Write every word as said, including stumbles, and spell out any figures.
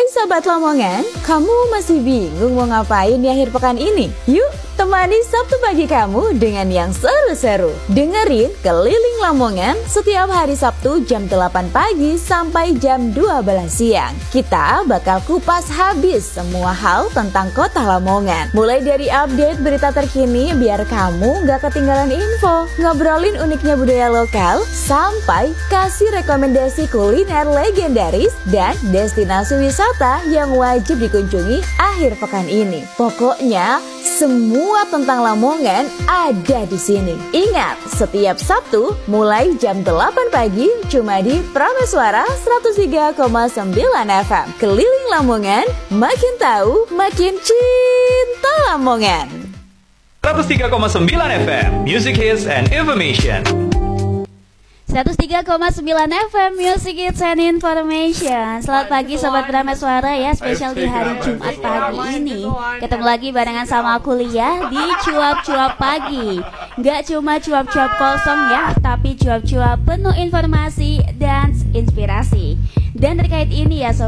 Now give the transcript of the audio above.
Hai Sobat Lamongan, kamu masih bingung mau ngapain di akhir pekan ini? Yuk, temani Sabtu pagi kamu dengan yang seru-seru. Dengerin Keliling Lamongan setiap hari Sabtu jam delapan pagi sampai jam dua belas siang. Kita bakal kupas habis semua hal tentang kota Lamongan. Mulai dari update berita terkini biar kamu gak ketinggalan info, ngobrolin uniknya budaya lokal, sampai kasih rekomendasi kuliner legendaris dan destinasi wisata yang wajib dikunjungi akhir pekan ini. Pokoknya semua tentang Lamongan ada di sini. Ingat, setiap Sabtu mulai jam delapan pagi cuma di Prameswara seratus tiga koma sembilan F M. Keliling Lamongan, makin tahu, makin cinta Lamongan. seratus tiga koma sembilan F M, Music Hits and Information. seratus tiga koma sembilan F M Music Hits and Information. Selamat pagi Sobat Prameswara ya, spesial di hari Jumat pagi ini. Ketemu lagi barengan sama aku Lia di Cuap-Cuap Pagi. Gak cuma cuap-cuap kosong ya, tapi cuap-cuap penuh informasi dan inspirasi. Dan terkait ini ya Sobat